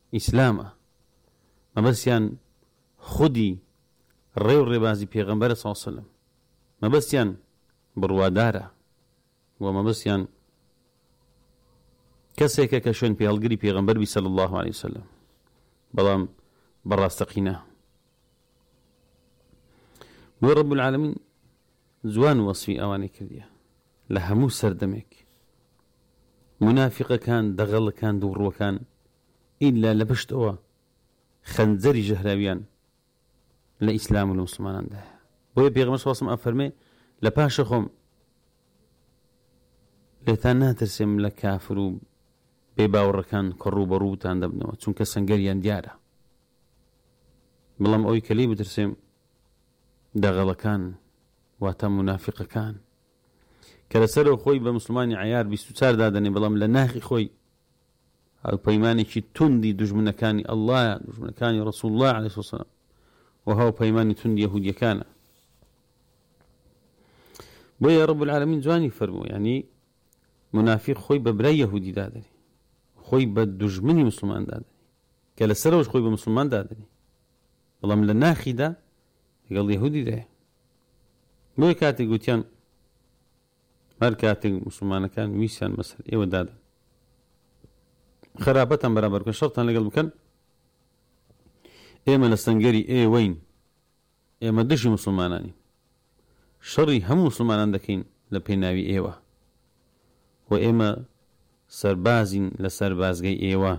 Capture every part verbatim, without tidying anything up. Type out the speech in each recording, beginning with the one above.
ئیسلامە، مەبەستیان خودی ڕێو ڕێبازی پێغەمبەرە سەڵڵەهو عەلەیهی وسەلەم، مەبەستیان بڕوادارە و مەبەستیان کەسێکە کە شوێن پێڵگری پێغەمبەر بی سەڵڵەه الله عەلەیهی وسەلەم، بەڵام بەڕاستەقینە. بۆ ڕەب العالەمین جوان وەسفی ئەوانەی کردیە لە هەموو سەردەمێک. منافقەکان، دەغەڵەکان، دووڕوەکان ئیلا لە پشتەوە خەنجەری ژەهراویان لە ئیسلام و لە مسلماناندا. بۆیە پێغەمبەر سەڵڵەهو عەلەیهی وسەلەم ئەفەرمێ لە پاشە خۆم لێتان ناترسێم لە کافر و بێباوەڕەکان کە ڕوو بەڕووتان دەبنەوە، چونکە سەنگەریان دیارە. بەڵام ئەوەی کە لێی بترسێم دەغەڵەکان واتە منافقەکان کە لەسەرەوە خۆی بە مسلمانی عیار بیست و چوار دادەنێ، بەڵام لە ناخی خۆی هاوپەیمانێکی توندی دوژمنەکانی ئەڵڵایە، دوژمنەکانی ڕەسوڵ الله عەلەیهی وسەلەم و هاوپەیمانی توندی یەهودیەکانە. بۆیە ڕەب العالەمین جوانی فەرمووە، یعنی منافق خۆی بە برای یەهودی دادەنێ، خۆی بە دوژمنی مسلمان دادەنێ، کە لەسەرەوەش خۆی بە مسلمان دادەنێ، بەڵام لە ناخیدا لەگەڵ یەهودی دایە. بۆیە کاتێک گوتیان هەر کاتێک مسلمانەکان ویسیان بەسەر ئێوە دادەن خراپەتان بەرامبەر بکەن، شەڕتان لەگەڵ بکەن، ئێمە لە سەنگەری ئێوەین، ئێمە دژی مسلمانانی، شەڕی هەموو مسلمانان دەکەین لە پێناوی ئێوە و ئێمە سەربازین لە سەربازگەی ئێوە،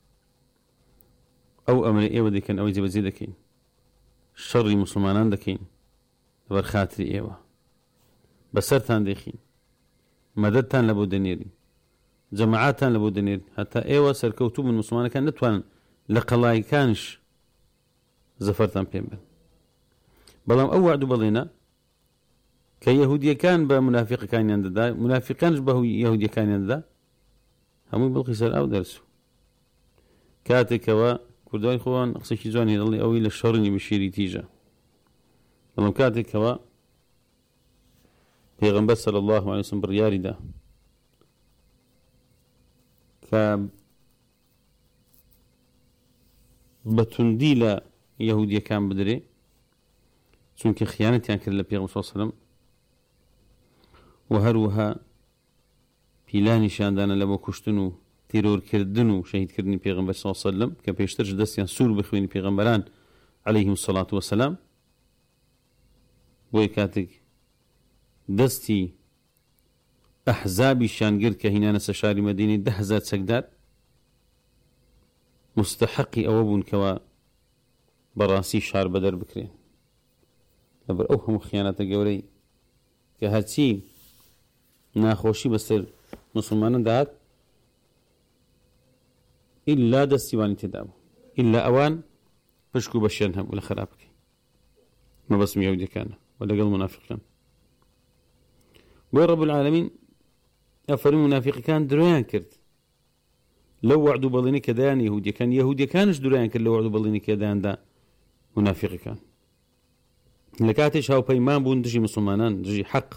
ئەو ئەمرە ئێوە دەکەن، ئەوەی جێبەجێ دەکەین، شەڕی مسلمانان دەکەین بەرخاتری ئێوە، بەسەرتان دەخین، مەدەدتان لە بۆ دەنێرین، جەماعاتان لە بۆ دەنێرین، هەتا ئێوە سەرکەوتوو من مسلمانەکان نتوانن لە قەڵایەکانش زەفەرتان پێ بن. بەڵام ئەو وعد و بەڵێنە کە یەهودیەکان بە منافقەکانیان دەدا، منافقانش بە یەهودیەکانیان دەدا، هەمووی بڵقی سەر ئاو دەرچوو. کاتێکەوە کوردوای خۆوان قسەی جوانی دەڵێ ئەوەی لە شەڕنی بشێری تیژە، بەڵام کاتێکەوە پێغەمبەر صلی الله علیه وسلم بڕیاری دا کە بەتوندی لە یەهودیەکان بدرێ، چونکە خیانەتیان کرد لە پێغەمبەر صلی الله علیه وسلم و هەروەها پیلانیشاندانە لە بۆ کوشتن و تیرۆرکردن و شەهیدکردنی پێغەمبەر صلی الله علیه وسلم، کە پێشترش دەستیان سوور بخوێنی پێغەمبەران عەلەیهیم الصەلاة وەسەلام. بۆیە کاتێک دەستی ئەحزابی شانگرد کە هینانە سەر شاری مەدینەی ده هەزار چەکدار مستحقی ئەوە بوون کەوە بەڕاستی شار بەدەر بکرێن لەبەر ئەو هەموو خیانەتە گەورەی کە هەرچی ناخۆشی بەسەر مسلمانان داهات ئیلا دەستیوانی تێدا بوو، ئیلا ئەوان پشک و بەشیان هەبوو لە خراپ بکەین، مەبەستم یەهودیەکانە و لەگەڵ منافقان. بۆی ڕەب العالەمین ئەفەرمی منافقەکان درۆیان کرد لەو وعد و بەڵێنی کە دایان یەهودیەکان، یەهودیەکانش درۆیان کرد لەو وعد و بەڵێنی کە دایاندا منافقەکان. لە کاتێش هاوپەیمان بوون دژی مسلمانان، دژی حەق.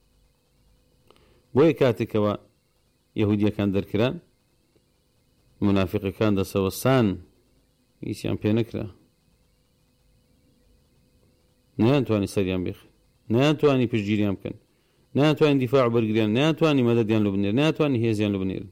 بۆیە کاتێکەوە یەهودیەکان دەرکران، منافقەکان دەسەوەسان هیچیان پێ نەکرا، نەیانتوانی سەریان بێخن، نەیانتوانی پشتگیریان بکەن، نەیانتوانی دیفاع بەرگریان، نەیانتوانی مەدەدیان لێ بنێرن، نەیانتوانی هێزیان لێ بنێرن.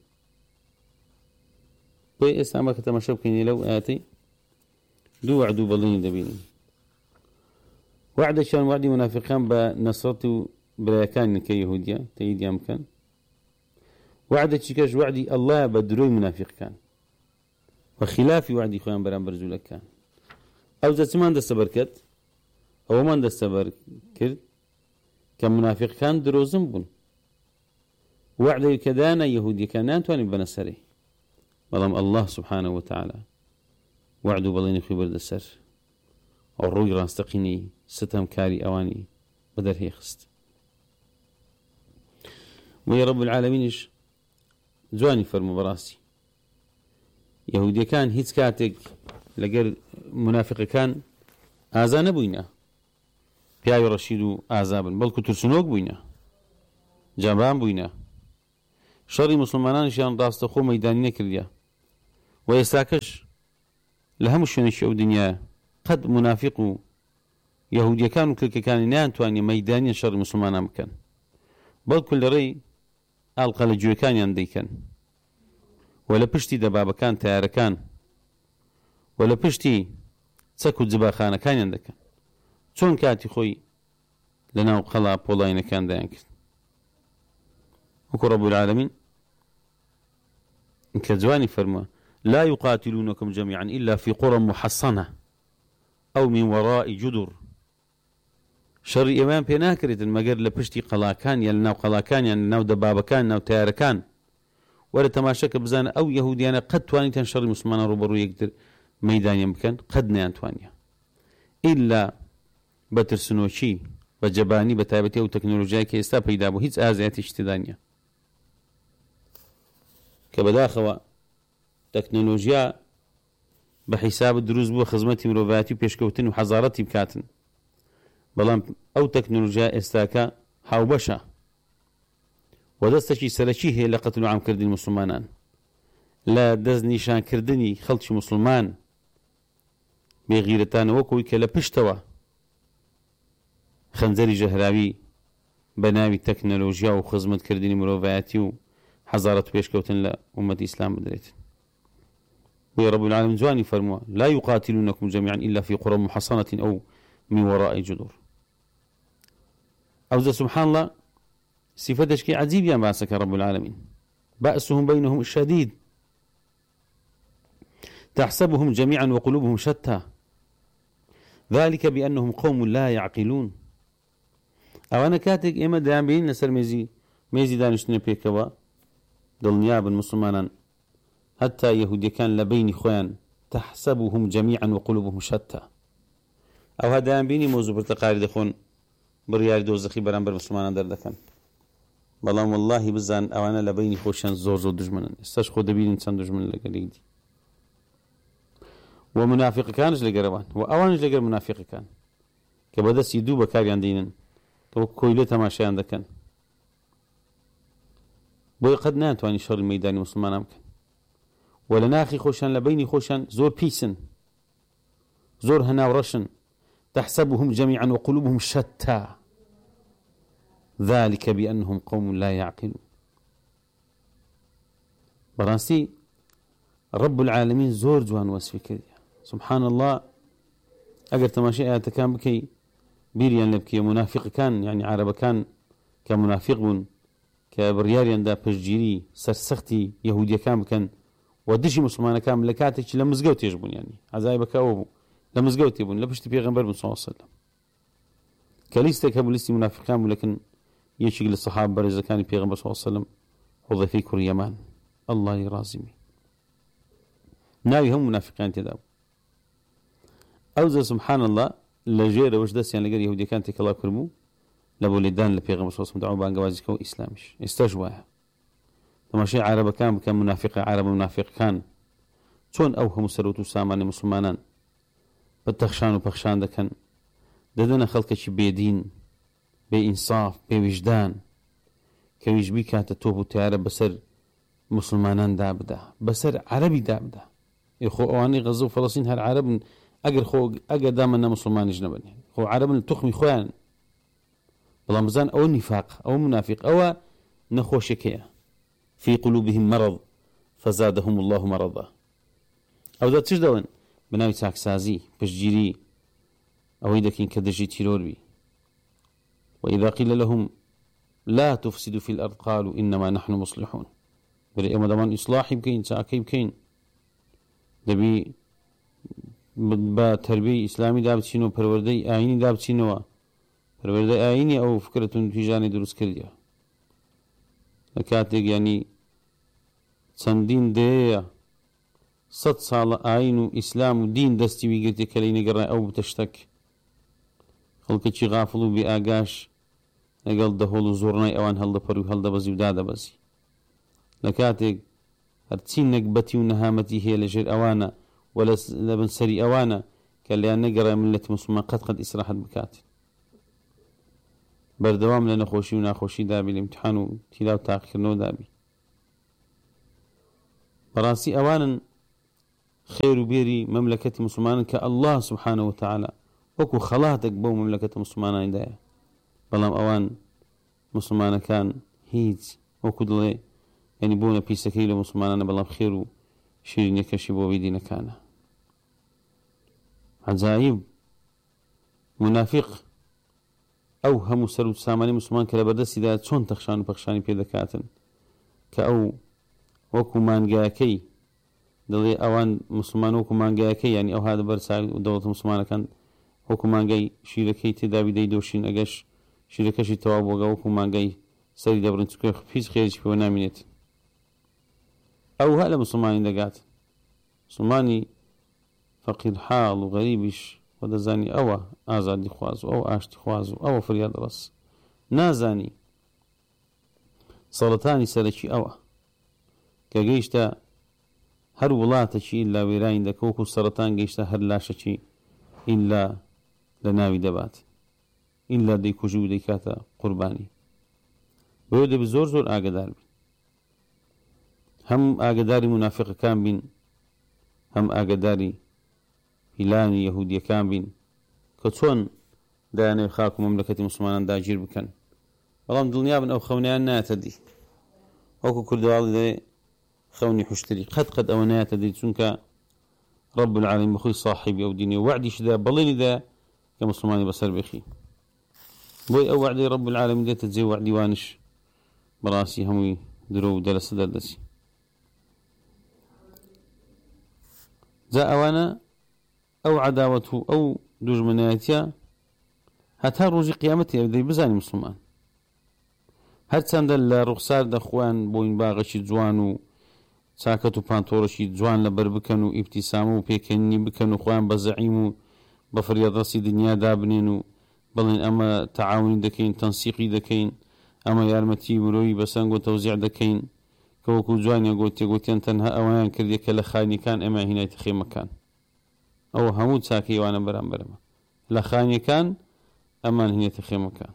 بۆیە ئێستا ئەمە کە تەماشا بکەین لەو ئاەتەی دوو وعد و بەڵێنی دەبینین. وعدێکیان وعدی منافقان بە نەسرەت و برایەکانی کە یەهودیە تەییدیان بکەن، وعدێکی کەش وعدی ئەڵڵایە بە درۆی منافقەکان و خلافی وعدی خۆیان بەرامبەر جوولەکان. ئەو جەچمان دەستەبەر کرد، ئەوەمان دەستەبەر کرد کە منافقەکان درۆزم بوون، وعدەی کە دایانە یەهودیەکان ناتوانین بنە سەری، بەڵام ئەڵڵاه سبحانه وتعالى وعد و بەڵێنی خۆی بەردە سەر ئەو ڕووی ڕاستەقینەی ستەمکاری ئەوانی بەدەرهێ خست. وی ڕەب العالەمینش جوانی فەرموو بەڕاستی یەهودیەکان هیچ کاتێک لەگەر منافقەکان ئازا نەبووینە، پیاوی ڕەشید و ئازابن، بەڵکو ترسنۆک بووینە، جابان بووینە، شەڕی مسلمانانیشیان ڕاستەخۆ مەیدانی نەکردیە و ئێستاکەش لە هەموو شوێنێکی ئەو دنیا قەت منافق و یەهودیەکان و کلکەکانی نەیانتوانێ مەیدانیان شەڕی موسڵمانان بکەن، بەڵکو لەڕێی ئاڵقە لە گوێەکانیان دەیکەن و لە پشتی دەبابەکان تیارەکان و لە پشتی چەک و جباخانەکانیان دەکەن، چۆن کاتی خۆی لە ناو قەڵا پۆڵاینەکاندایان کرد. وەکو ڕەب العالەمین کە جوانی فەرمووە لا يقاتلونكم جميعا إلا في قرى محصنة أو من وراء جدر. شەڕی ئێوەیان پێ ناکرێتن مەگەر لە پشتی قەڵاکان یان لە ناو قەڵاکانیان لە ناو دەبابەکان ناو تیارەکان. وەرە تەماشەکە بزانە ئەو یەهودیانە قەت توانیتان شەڕی موسڵمانان ڕوبەڕوو یەکتر مەیدانیان بکەن، قەت نەیانتوانیە ئیلا بە ترسنۆکی بە جەبانی بە تایبەتی ئەو تەکنۆلۆژیای کە ئێستا پەیدا بوو هیچ ئازایەتیش تێدا نییە کە بەداخەوە تەکنۆلۆژیا بە حیساب دروست بووە خزمەتی مرۆڤایەتی و پێشکەوتن و حەزارەتی بکاتن، بەڵام ئەو تەکنۆلۆژیا ئێستاکە هاوبەشە و دەستێکی سەرەکی هەیە لە قەتل و عامکردنی موسڵمانان، لە دەست نیشانکردنی خەڵکی موسڵمان بێغیرەتانەوەکەوەی کە لە پشتەوە خەنجەری ژەهراوی بە ناوی تەکنۆلۆژیا و خزمەتکردنی مرۆڤایەتی و حەزارەت و پێشکەوتن لە ئومەتی ئیسلام بدرێت. بۆیە ڕەب العالەمین جوانی فەرمووە لا يقاتلونكم جميعا إلا في قرى محصنة أو من وراء جدر. أو سبحان الله صفتش كي عجيب يا باسك رب العالمين بأسهم بينهم الشديد تحسبهم جميعا وقلوبهم شتى ذلك بأنهم قوم لا يعقلون. أو أنا كاتك إما دام بين نسر ميزي ميزي دانشتنا بيكوا دڵنیا بن مسلمانان حتى يهودي كان لبين خوان تحسبهم جميعا وقلوبهم شتى. أو هذا دام بيني موضوع برتقاري دخون بريار دوزخي برانبر مسلمانان دردكن، بەڵام والله بزان ئەوانە لە بینی خۆشیان زۆر زۆر دژمنن. ئێستاش خۆ دەبینین چەند دژمن لەگەڵ یەکدی و منافقەکانش لەگەرەوان و ئەوانش لەگەر منافقەکان کە بەدەستی دوو بەکاریان دێنن تۆ کۆیلە تەماشایان دەکەن، بۆیە قەت ناتوانانی شەڕی مەیدانی موسڵمانان بکەن و لە ناخی خۆشیان لە بینی خۆشیان زۆر پیسن زۆر هەناوڕەشن. تحسبهم جميعا وقلوبهم شتى ذلك بأنهم قوم لا يعقلون. براسي رب العالمين زور جوان وصفي كذا سبحان الله. أجر تماشي آيات كان بكي بيريان لبكي منافق كان يعني عرب كان كمنافق بن كبرياريان دا بجيري سرسختي يهودية كان بكن ودشي مسلمان كان لكاتك لمزقوت يجبون يعني عزايب كاوبو لمزقوت يبون لبشتي بيغمبر من صلى الله عليه وسلم كليستك هبو لستي منافقان ولكن يشيق للصحابة برزا كان بيغمبر صلى الله عليه وسلم حذيفة كر يمان الله يرازمي ناوي هم منافقان تداو أوزا سبحان الله لجيرة وش دس يعني لقى يهودية كانت الله كرمو لبولدان لبيغمبر صلى الله عليه وسلم دعوا بانقوازي كو إسلامش استجواها ثم شيء عرب كان كان منافق عرب منافق كان شون أوهم سروتو سامان مسلمانان بتخشان وبخشان ده كان ددنا خلق شي بيدين بإنصاف بوجدان كويش بي كانت توبو تيارة بسر مسلمانان دابده بسر عربي دابده يخو اواني غزو فلسطين هر عرب اگر خو اگر دامنا مسلمان جنبن خو عرب تخمي خوان بلا مزان او نفاق او منافق او نخوشكيه في قلوبهم مرض فزادهم الله مرضا او ذات تجدون بناوي تاكسازي بشجيري او يدكين كدجي تيرور بي وإذا قيل لهم لا تفسدوا في الأرض قالوا إنما نحن مصلحون. بري أما دمان إصلاحي بكين ساكي بكين دبي با تربية إسلامي دابتشينو پروردي آيني دابتشينو پروردي آيني أو فكرة تجاني دروس كرديا لكاتك يعني چندين ديا صد سال آين و إسلام و دين دستي بيگرتي كلين قرأ أو بتشتك خلقي غافلو بآقاش لەگەڵ دەهۆڵ و زۆرنای ئەوان هەڵدەپەڕی و هەڵدەبەزی و دادەبەزی لە کاتێک هەرچی نەکبەتی و نەهامەتی هەیە لەژێر ئەوانە و لە بنسەری ئەوانە کە لەیان نەگەڕای ملەتی موسڵمان قەت قەت ئیسراحەت بکات بەردەوام لە نەخۆشی و ناخۆشی دابی لە ئیمتیحان و تیلا و تاقیکردنەوە دابی. بەڕاستی ئەوانن خێر و بێری مەملەکەتی مسلمانن کە ئەڵڵا سوبحانەهو وتەعالا وەکو خەڵاتێک بەو مەملەکەتە مسلمانانیدایە، بەڵام ئەوان مسلمانەکان هیچ وەکو دڵێ ینی بوونە پیسەکەی لە مسلمانانە، بەڵام خێر و شیرینیەکەشی بۆ دینەکانە. عەجایب منافق ئەو هەموو سەر و سامانی مسلمان کە لە بەردەستیدا چۆن تەخشان و پەخشانی پێ دەکاتن کە ئەو وەکو مانگایەکەی دەڵێ ئەوان مسلمان وەکو مانگایەکەی ینی ئەو هاتە بەر دەوڵەتە مسلمانەکان وەکو مانگای شیرەکەی تێدابی دەیدۆشین، ئەگەش شیرەکەشی تەواو بۆگە وەکو مانگای سەری دەبرن چکە هیچ خێریش پێوە نامێنێت. ئەو هە لە مسلمانی دەگات، مسلمانی فەقیر حاڵ و غەریبیش و دەزانی ئەوە ئازادی خواز و ئەو ئاشتی خواز و ئەوە فریاد ڕەس، نازانی سەڵەتانی سەرەکی ئەوە کە گەیشتە هەر وڵاتێکی ئیلا وێرانی دەکە وەکو سەرەتان گەیشتە هەر لاشەکی ئیلا لە ناوی دەبات، ئیلا دەیکوژی و دەیکاتە قوربانی. بۆیە دەبێت زۆر زۆر ئاگدار بین، هەم ئاگداری منافقەکان بین، هەم ئاگداری پیلانی یەهودیەکان بین کە چۆن دایانەوێت خاک و مەملەکەتی مسلمانان داگیر بکەن، بەڵام دڵنیابن ئەو خەونیان نایەتە دی. وەکو کوردواڵی دەڵێ خەونی حوشتری قەت قەت ئەوە نایەتە دی، چونکە رب العالمین بەخۆی صاحبی ئەو دینی و وعدیشدا بەڵێنیدا کە مسلمانی بەسەر بێخی. بۆی ئەو وعدەی رب العالمین دێتە جێ وعدی وانش بەڕاستی هەمووی درۆ و دەرەسە دەردەچی. جا ئەوانە ئەو عەداوەت و ئەو دوژمنایەتیە هەتا ڕۆژی قیامەتی ئەدەی بزانی مسلمان هەرچەندە لە ڕوخسار دەخوان بۆین باغەشی جوان و چاکەت و پانتۆڕەشی جوان لەبەر بکەن و ئیبتیسامە و پێکەنی بکەن و خۆیان بە زەعیم و بە فریادڕەسی دنیا دابنێن و بڵێن ئەمە تەعاونی دەکەین، تەنسیقی دەکەین، ئەمە یارمەتی مرۆوی بەسەنگ و تەوزیع دەکەین، کە وەکو جوانیە گوتێ گوتیان تەنها ئەوەیان کردێ کە لە خانیەکان ئەمە هینایتە خێمەکان. ئەوە هەموو چاکەیوانە بەرامبەرمە، لە خانیەکان ئەمان هینێتە خێمەکان.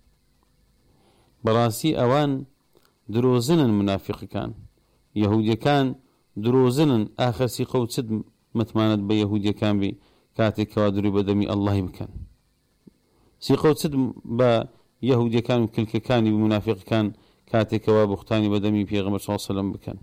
بەڕاستی ئەوان درۆزنن منافقەکان، یەهودیەکان درۆزنن. ئاخر سیقە و چت متمانەت بە یەهودیەکان بی کاتێکەوە دروی بەدەمی ئەڵڵاهی بکەن، سیقە و چت بە یەهودیەکان و کلکەکانی و منافقەکان کاتێکەوە بوختانی بەدەمی پێغەمبەر صلی الله علیه و سلم بکەن،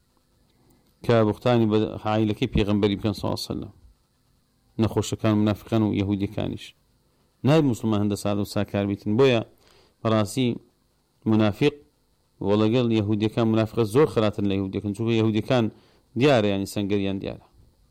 کە بوختانی بە عائیلەکەی پێغەمبەری بکەن صلی الله علیه و سلم. نەخۆشەکان و منافقەکان و یەهودیەکانیش نای مسلمان هەندە سادە و ساکار بیتن. بۆیە بەڕاستی منافق وەڵەگەڵ یەهودیەکان منافقە زۆر خەراتن لە یەهودیەکان، چونکە یەهودیەکان دیارە ینی سەنگەریان دیارە.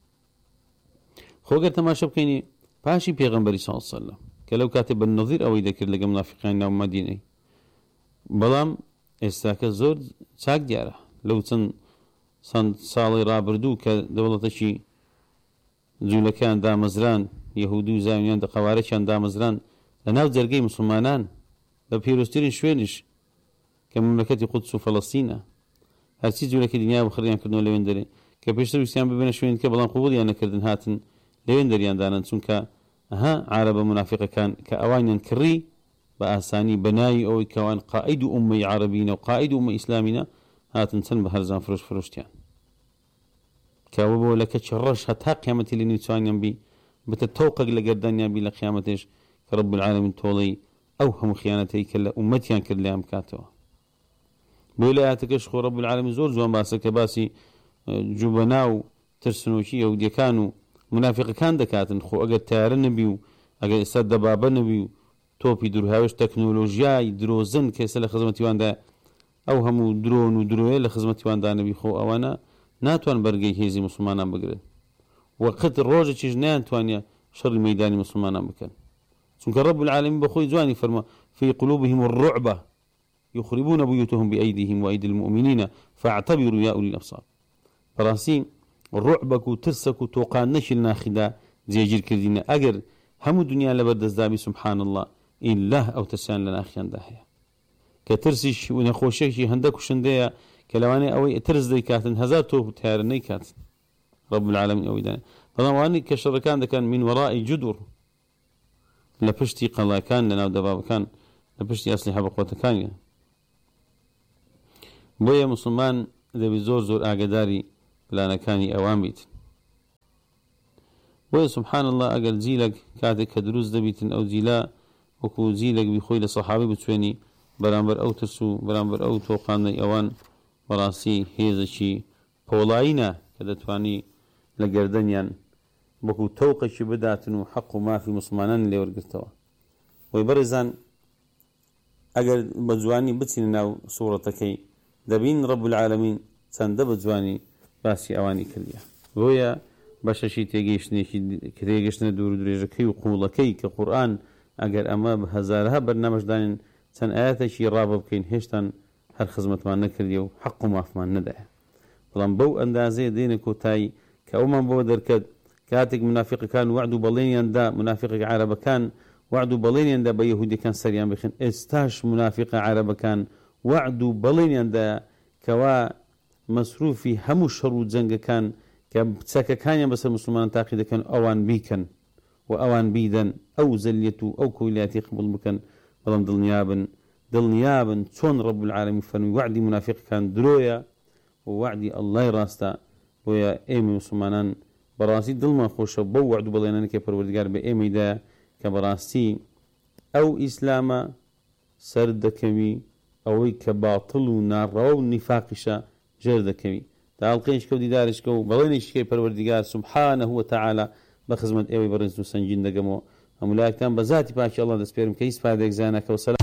خۆگەر تەماشە بکەینی پاشی پێغەمبەری صلی الله علیه و سلم کە لەو کاتێ بە نەظیر ئەوەی دەکرد لەگە منافقان ناو مەدینەی، بەڵام ئێستاکە زۆر چاک دیارە. لەو چەند ساڵی ڕابردوو کە دەوڵەتێکی جوولەکان دامەزران، یەهودی و زاویان دەقەوارەکیان دامەزران لە ناو جەرگەی مسلمانان بە پیرۆستترین شوێنش کە مملەکەتی قودس و فەڵەستینە، هەرچی جوولەکەی دنیا بەخڕیان کردنەوە لەوێن دەرێ کە پێشتر ویستیان ببێنە شوێنکە بەڵام قبوڵیان نەکردن، هاتن لەوێن دەریاندانن، چونکە ئەها عارەبە منافقەکان کە ئەوانیان کڕی بە ئاسانی بەناوی ئەوەی کەوان قائید و ئومەی عەرەبینە و قائید و ئومەی ئیسلامینە، هاتن چەند بە هەرزان فرۆش فرۆشتیان کەوە بۆ لە کەچی ڕەش هەتا قیامەتی لە نێوچوانیان بی بتە تەوقەک لە گەردانیان بی لە قیامەتێش کە رب العالمین تۆڵەی ئەو هەموو خیانەتەی کە لە ئومەتیان کرد لیان بکاتەوە. بۆی لە ئاەتەکەش خۆ رب العالمین زۆر جوان باسە کە باسی جوبەنا و ترسنۆکی یەهودیەکان و منافقەکان دەکاتن. خۆ ئەگەر تیارە نەبی و ئەگەر ئێستا دەبابە نەبی و تۆپی دوورهاوێش تەکنۆلۆژیای درۆزن کە ئێستا لە خزمەتیواندا ئەو هەموو درۆن و درۆیە لە خزمەتیواندا نەبی، خۆ ئەوانە ناتوان بەرگەی هێزی مسلمانان بگرن، وەقت ڕۆژێکیش نەیانتوانێ شەڕی مەیدانی مسلمانان بکەن، چونکە رب العالمین بەخۆی جوانی فەرمووە في قلوبهم الرعبة يخربون بيوتهم بأيديهم وأيدي المؤمنين فاعتبروا يا أولي الأبصار. بەڕاستی ڕوعبەک و ترسەک و تۆقان نەشی ناخیدا جێگیر کردینە ئەگەر هەموو دنیا لەبەردەستدابی سبحان الله ئیلا ئەو ترسیان لە ناخیاندا هەیە کە ترسیش و نەخۆشیێکی هەندە کوشندەیە کە لەوانەیە ئەوەی ترس دەیکاتن هەزار تۆپ و تیارە نەیکاتن. رب العالمین ئەوەی دانێ بەڵام ئەوانەی کە شەڕەکان دەکەن من وەڕائی جودور لە پشتی قەڵاکان لە ناو دەبابەکان لە پشتی ئەسلیحە بەقوتەکانیە. بۆیە مسلمان دەبێت زۆر زۆر ئاگداری پلانەکانی ئەوان بیت. بۆیە سبحان الله ئەگەر جیلێک کاتێک کە دروست دەبیتن ئەو جیلا وەکو جیلێک بیخۆی لە سەحابە بچوێنی بەرامبەر ئەو ترس و بەرامبەر ئەو تۆقانەی ئەوان بەڕاستی هێزێکی پۆڵاینە کە دەتوانی لە گەردەنیان وەکو تەوقێکی بداتن و حەق و مافی موسڵمانان لێوەرگرتەوە. وەی بەڕێزان ئەگەر بە جوانی بچینە ناو سوورەتەکەی دەبین ڕەب العالەمین چەندە بە جوانی باسی ئەوانی کردیە. بۆیە بەشەشی تێگەیشتنێکی تێگەشتنە دوور درێژەکەی و قوڵەکەی کە قورئان ئەگەر ئەمە بە هەزارها بەرنامەشدانن چەند ئاەتێکی ڕابە بکەین هێشتان هەر خزمەتمان نەکردی و حەق و مافمان نەدایە. بەڵام بەو ئەندازەیە دێنە کۆتایی کە ئەومان بۆ دەرکەت کاتێک منافقەکان وعد و بەڵێنیاندا منافقێک عەرەبەکان وعد و بەڵێنیاندا بە یەهودیەکان سەریان بخێن ئێستاش منافقە عەرەبەکان وعد و بەڵێنیاندا کەوا مەسروفی هەموو شەڕ و جەنگەکان کە چەکەکانیان بەسەر موسڵمانان تاقی دەکەن ئەوان بیکەن و ئەوان بیدەن ئەو زەلیەت و ئەو کۆیلاتی قبول بکەن بەڵام دڵنیابن دڵنیابن چۆن ڕەب العالەمین فەرمووی وعدی منافقەکان درۆیە و وعدی ئەڵڵای ڕاستە. بۆیە ئێمە موسڵمانان بەڕاستی دڵمان خۆشە بەو وعد و بەڵێنانێکی پەروەردگار بە ئێمەیدا کە بەڕاستی ئەو ئیسلامە سەر دەکەوی ئەوەی کە باتڵ و ناڕەوە و نیفاقیشە ژێر دەکەوی. تا ئەڵقەیشکە و دیدارشکە و بەڵێنێکیکەی پەروەردگار سوبحانەهو وتەعالە بە خزمەت ئێوەی بەڕێز و سەنگین دەگەمەوە. هەموو لایەکتان بە ذاتی پاکی ئەڵڵا دەسپێرم کە هیچ فایدەیەک زیان نەکەوە.